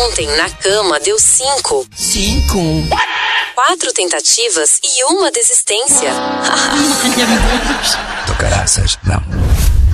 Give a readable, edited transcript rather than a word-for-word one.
ontem, na cama, deu 5. 5? 4 tentativas e 1 desistência. Ai, meu Deus. Do caraças, não.